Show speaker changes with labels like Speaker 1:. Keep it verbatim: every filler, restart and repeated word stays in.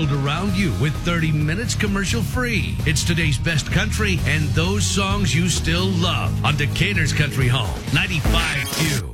Speaker 1: world around you with thirty minutes commercial free. It's today's best country and those songs you still love on Decatur's Country Home, ninety-five point two.